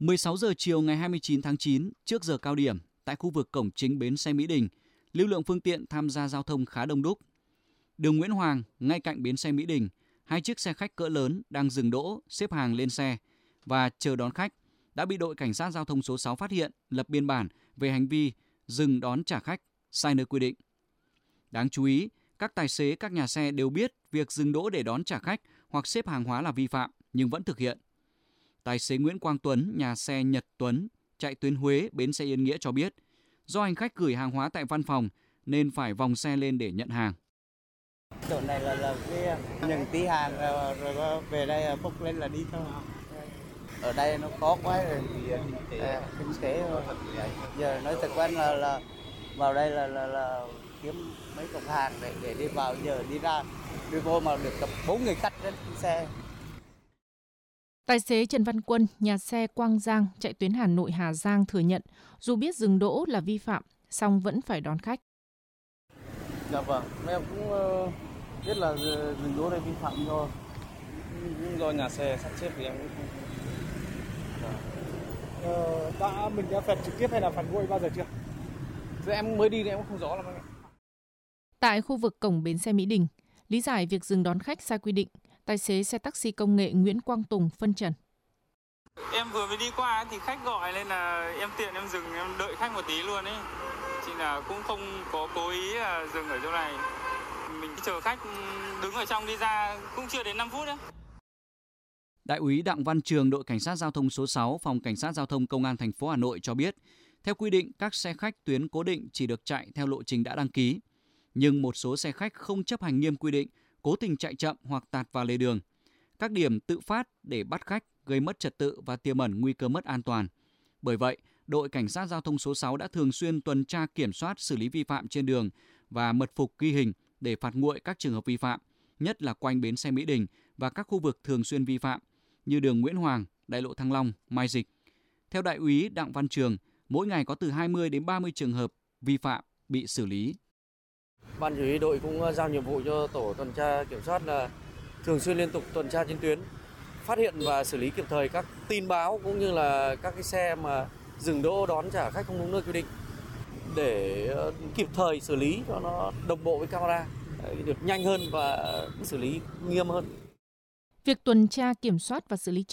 16 giờ chiều ngày 29 tháng 9, trước giờ cao điểm, tại khu vực cổng chính bến xe Mỹ Đình, lưu lượng phương tiện tham gia giao thông khá đông đúc. Đường Nguyễn Hoàng, ngay cạnh bến xe Mỹ Đình, hai chiếc xe khách cỡ lớn đang dừng đỗ, xếp hàng lên xe và chờ đón khách đã bị đội cảnh sát giao thông số 6 phát hiện, lập biên bản về hành vi dừng đón trả khách sai nơi quy định. Đáng chú ý, các tài xế các nhà xe đều biết việc dừng đỗ để đón trả khách hoặc xếp hàng hóa là vi phạm nhưng vẫn thực hiện. Tài xế Nguyễn Quang Tuấn, nhà xe Nhật Tuấn, chạy tuyến Huế, bến xe Yên Nghĩa cho biết, do hành khách gửi hàng hóa tại văn phòng nên phải vòng xe lên để nhận hàng. Chỗ này là cái nhận tí hàng rồi về đây bốc lên là đi thôi. Ở đây nó có quá rồi kinh tế thôi. Giờ nói thật quen là vào đây là kiếm mấy cục hàng để đi vào, giờ đi ra đi vô mà được gặp 4 người khách trên xe. Tài xế Trần Văn Quân, nhà xe Quang Giang, chạy tuyến Hà Nội Hà Giang thừa nhận dù biết dừng đỗ là vi phạm, song vẫn phải đón khách. Dạ vâng, em cũng biết là dừng đỗ này vi phạm thôi. Do nhà xe sắp xếp thì em cũng không. Mình đã phạt trực tiếp hay là phạt nguội bao giờ chưa? Giờ em mới đi thì em cũng không rõ lắm anh ạ. Tại khu vực cổng bến xe Mỹ Đình, lý giải việc dừng đón khách sai quy định, tài xế xe taxi công nghệ Nguyễn Quang Tùng phân trần. Em vừa mới đi qua thì khách gọi nên là em tiện em dừng, em đợi khách một tí luôn ấy. Chỉ là cũng không có cố ý là dừng ở chỗ này. Mình chờ khách đứng ở trong đi ra cũng chưa đến 5 phút đấy. Đại úy Đặng Văn Trường, đội cảnh sát giao thông số 6, phòng cảnh sát giao thông công an thành phố Hà Nội cho biết, theo quy định các xe khách tuyến cố định chỉ được chạy theo lộ trình đã đăng ký, nhưng một số xe khách không chấp hành nghiêm quy định, cố tình chạy chậm hoặc tạt vào lề đường. Các điểm tự phát để bắt khách gây mất trật tự và tiềm ẩn nguy cơ mất an toàn. Bởi vậy, đội cảnh sát giao thông số 6 đã thường xuyên tuần tra kiểm soát xử lý vi phạm trên đường và mật phục ghi hình để phạt nguội các trường hợp vi phạm, nhất là quanh bến xe Mỹ Đình và các khu vực thường xuyên vi phạm như đường Nguyễn Hoàng, đại lộ Thăng Long, Mai Dịch. Theo đại úy Đặng Văn Trường, mỗi ngày có từ 20 đến 30 trường hợp vi phạm bị xử lý. Ban chỉ huy đội cũng giao nhiệm vụ cho tổ tuần tra kiểm soát là thường xuyên liên tục tuần tra trên tuyến, phát hiện và xử lý kịp thời các tin báo cũng như là các cái xe mà dừng đỗ đón trả khách không đúng nơi quy định để kịp thời xử lý cho nó đồng bộ với camera, được nhanh hơn và xử lý nghiêm hơn. Việc tuần tra kiểm soát và xử lý